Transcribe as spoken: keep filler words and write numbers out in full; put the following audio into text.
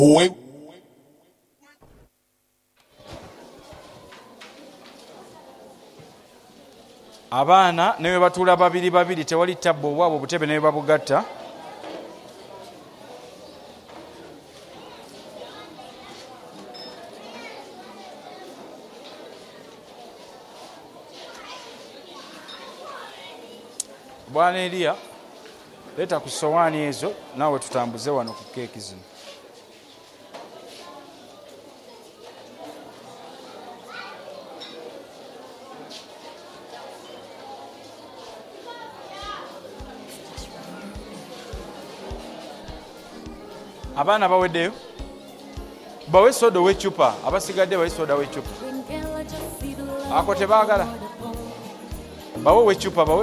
Boy. Abaana ne batuula babiri babiri tewali tabbo obwabo obutebe ne babugatta. Bwana Elia, leta ku sowaani ezo naawe tutambuze wano ku keeki zino. Abaana baweddeyo bawe soda w'eccupa, abasigadde bawe soda w'eccupa. Ako tebaagala bawe w'eccupa bawe